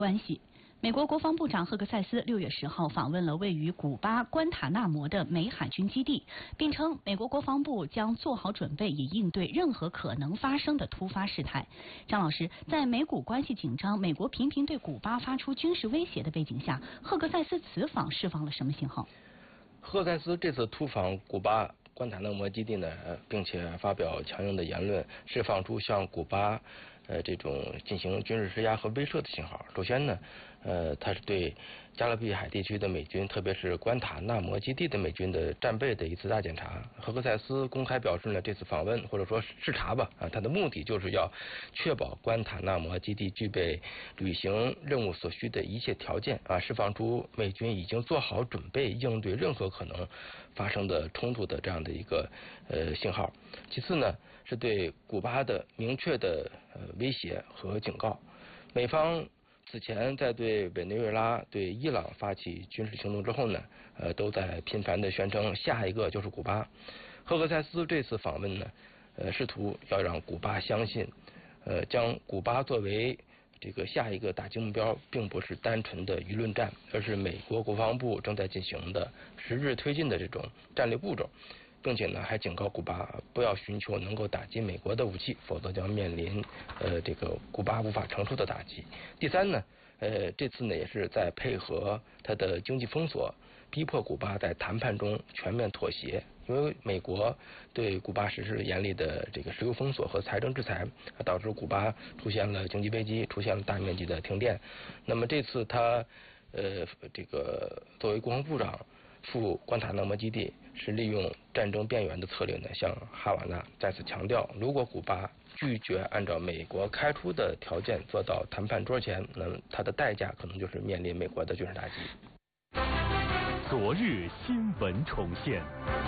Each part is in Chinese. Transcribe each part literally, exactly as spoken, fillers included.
关系。美国国防部长赫克塞斯六月十号访问了位于古巴关塔纳摩的美海军基地，并称美国国防部将做好准备，以应对任何可能发生的突发事态。张老师，在美古关系紧张、美国频频对古巴发出军事威胁的背景下，赫克塞斯此访释放了什么信号？ 赫克塞斯这次突访古巴关塔那摩基地呢，并且发表强硬的言论，释放出向古巴呃这种进行军事施压和威慑的信号。首先呢，呃，它是对加勒比海地区的美军，特别是关塔那摩基地的美军的战备的一次大检查。赫克塞斯公开表示呢，这次访问或者说视察吧，啊，它的目的就是要确保关塔那摩基地具备履行任务所需的一切条件，啊，释放出美军已经做好准备应对任何可能发生的冲突的这样的一个呃信号。其次呢，是对古巴的明确的呃威胁和警告。美方此前在对委内瑞拉、对伊朗发起军事行动之后呢，呃，都在频繁的宣称下一个就是古巴。赫克塞斯这次访问呢，呃，试图要让古巴相信，呃，将古巴作为这个下一个打击目标，并不是单纯的舆论战，而是美国国防部正在进行的实质推进的这种战略步骤。并且呢，还警告古巴不要寻求能够打击美国的武器，否则将面临呃这个古巴无法承受的打击。第三呢，呃这次呢也是在配合它的经济封锁，逼迫古巴在谈判中全面妥协。因为美国对古巴实施了严厉的这个石油封锁和财政制裁，导致古巴出现了经济危机，出现了大面积的停电。那么这次他呃这个作为国防部长赴关塔那摩基地，是利用战争边缘的策略呢，向哈瓦那再次强调，如果古巴拒绝按照美国开出的条件坐到谈判桌前，那它的代价可能就是面临美国的军事打击。 昨日新闻重现。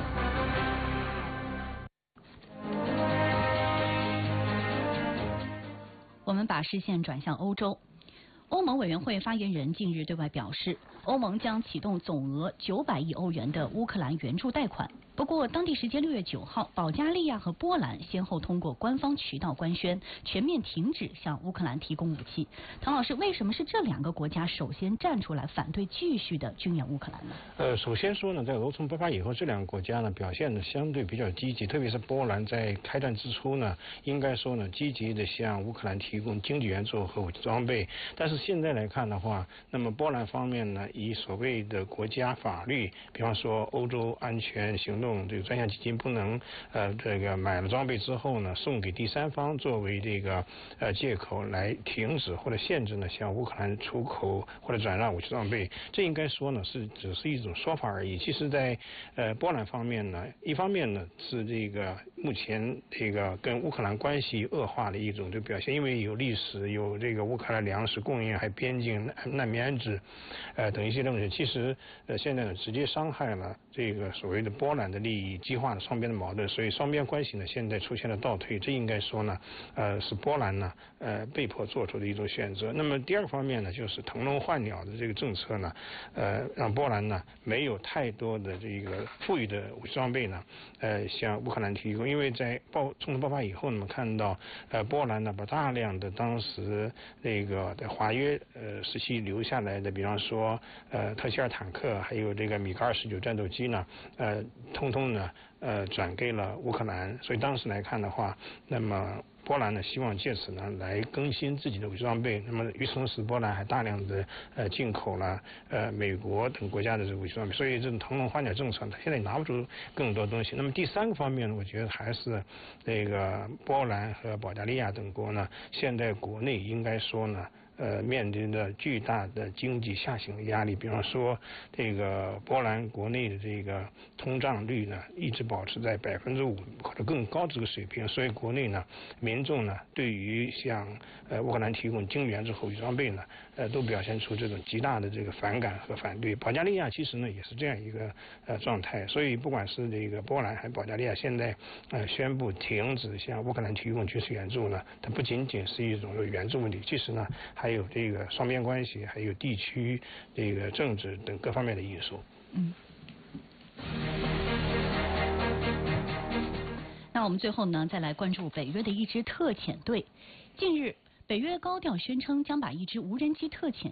我们把视线转向欧洲。欧盟委员会发言人近日对外表示，欧盟将启动总额九百亿欧元的乌克兰援助贷款。不过，当地时间六月九号，保加利亚和波兰先后通过官方渠道官宣，全面停止向乌克兰提供武器。唐老师，为什么是这两个国家首先站出来反对继续的军援乌克兰呢？ 呃，首先说呢，在俄冲爆发以后，这两个国家呢表现的相对比较积极，特别是波兰在开战之初呢，应该说呢积极的向乌克兰提供经济援助和武器装备。但是现在来看的话，那么波兰方面呢，以所谓的国家法律，比方说欧洲安全行动这个专项基金不能呃这个买了装备之后呢，送给第三方作为这个呃借口来停止或者限制呢向乌克兰出口或者转让武器装备。这应该说呢是只是一种说法而已。其实在呃波兰方面呢，一方面呢是这个目前这个跟乌克兰关系恶化的一种就表现，因为有历史，有这个乌克兰粮食供应，还边境难民安置呃等一些东西，其实呃现在呢直接伤害了这个所谓的波兰的利益，激化了双边的矛盾，所以双边关系呢现在出现了倒退。这应该说呢呃是波兰呢呃被迫做出的一种选择。那么第二个方面呢，就是腾笼换鸟的这个政策呢呃让波兰呢没有太多的这个富裕的武器装备呢呃向乌克兰提供。因为在爆冲突爆发以后，我们看到呃波兰呢把大量的当时那个在华约呃时期留下来的，比方说呃特希尔坦克还有这个米格二十九战斗机呢呃通通呢呃转给了乌克兰。所以当时来看的话，那么波兰呢希望借此呢来更新自己的武器装备。那么与此同时，波兰还大量的呃进口了呃美国等国家的这个武器装备。所以这种腾笼换鸟政策，它现在拿不出更多东西。那么第三个方面呢，我觉得还是这个波兰和保加利亚等国呢，现在国内应该说呢呃，面临着巨大的经济下行的压力。比方说，这个波兰国内的这个通胀率呢，一直保持在百分之五或者更高这个水平，所以国内呢，民众呢，对于向呃乌克兰提供经援之后武器装备呢，呃，都表现出这种极大的这个反感和反对。保加利亚其实呢，也是这样一个呃状态。所以，不管是这个波兰还是保加利亚，现在呃宣布停止向乌克兰提供军事援助呢，它不仅仅是一种援助问题，其实呢，还有这个双边关系，还有地区这个政治等各方面的因素。 嗯。那我们最后呢，再来关注北约的一支特遣队。近日， 北约高调宣称将把一支无人机特遣